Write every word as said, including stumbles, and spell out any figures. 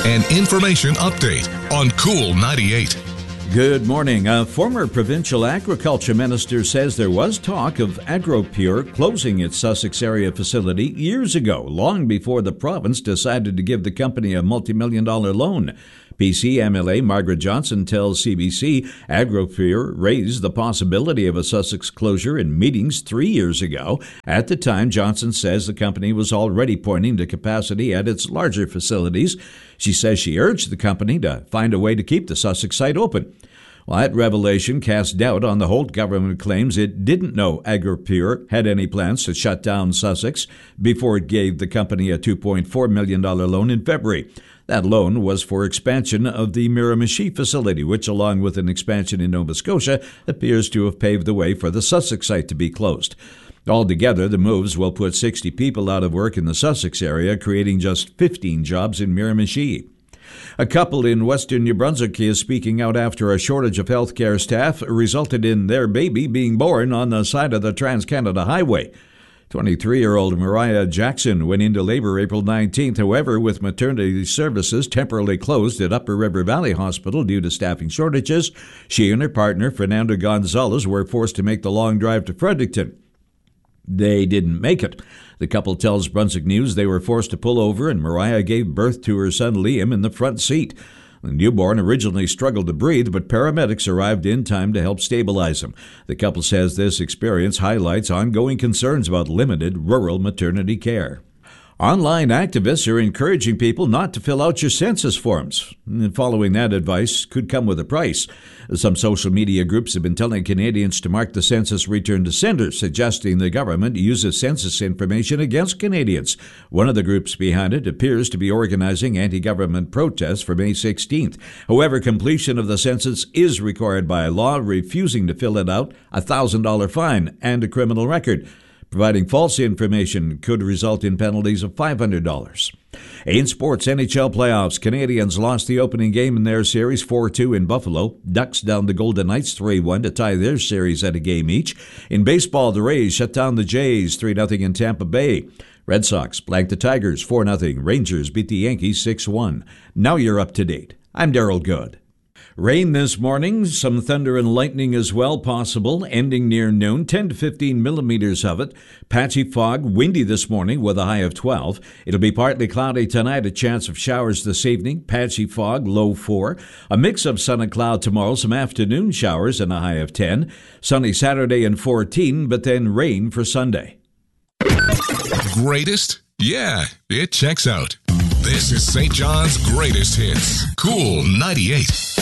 An information update on Cool ninety-eight. Good morning. A former provincial agriculture minister says there was talk of AgroPure closing its Sussex area facility years ago, long before the province decided to give the company a multi-million dollar loan. P C M L A Margaret Johnson tells C B C AgroPure raised the possibility of a Sussex closure in meetings three years ago. At the time, Johnson says the company was already pointing to capacity at its larger facilities. She says she urged the company to find a way to keep the Sussex site open. Well, that revelation cast doubt on the Holt government claims it didn't know AgroPure had any plans to shut down Sussex before it gave the company a two point four million dollars loan in February. That loan was for expansion of the Miramichi facility, which, along with an expansion in Nova Scotia, appears to have paved the way for the Sussex site to be closed. Altogether, the moves will put sixty people out of work in the Sussex area, creating just fifteen jobs in Miramichi. A couple in western New Brunswick is speaking out after a shortage of healthcare staff resulted in their baby being born on the side of the Trans-Canada Highway. twenty-three-year-old Mariah Jackson went into labor April nineteenth. However, with maternity services temporarily closed at Upper River Valley Hospital due to staffing shortages, she and her partner, Fernando Gonzalez, were forced to make the long drive to Fredericton. They didn't make it. The couple tells Brunswick News they were forced to pull over, and Mariah gave birth to her son Liam in the front seat. The newborn originally struggled to breathe, but paramedics arrived in time to help stabilize him. The couple says this experience highlights ongoing concerns about limited rural maternity care. Online activists are encouraging people not to fill out your census forms. And following that advice could come with a price. Some social media groups have been telling Canadians to mark the census return to sender, suggesting the government uses census information against Canadians. One of the groups behind it appears to be organizing anti-government protests for May sixteenth. However, completion of the census is required by law. Refusing to fill it out, a one thousand dollars fine and a criminal record. Providing false information could result in penalties of five hundred dollars. In sports, N H L playoffs, Canadians lost the opening game in their series four two in Buffalo. Ducks down the Golden Knights three one to tie their series at a game each. In baseball, the Rays shut down the Jays three nothing in Tampa Bay. Red Sox blanked the Tigers four nothing. Rangers beat the Yankees six one. Now you're up to date. I'm Darrell Good. Rain this morning, some thunder and lightning as well possible, ending near noon, ten to fifteen millimeters of it. Patchy fog, windy this morning with a high of twelve. It'll be partly cloudy tonight, a chance of showers this evening. Patchy fog, low four. A mix of sun and cloud tomorrow, some afternoon showers and a high of ten. Sunny Saturday and fourteen, but then rain for Sunday. Greatest? Yeah, it checks out. This is Saint John's Greatest Hits. Cool ninety-eight.